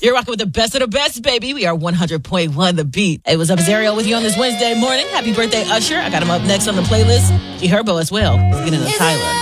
You're rocking with the best, baby. We are 100.1 The Beat. Hey, what's up? Zariel with you on this Wednesday morning. Happy birthday, Usher. I got him up next on the playlist. G Herbo as well. Let's get into Tyler.